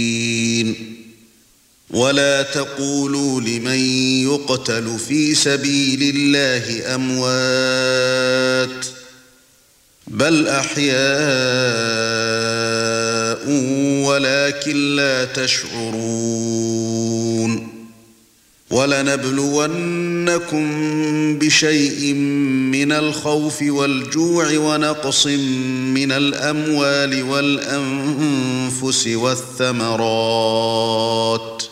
ولا تقولوا لمن يقتل في سبيل الله أموات بل أحياء ولكن لا تشعرون ولنبلونكم بشيء من الخوف والجوع ونقص من الأموال والأنفس والثمرات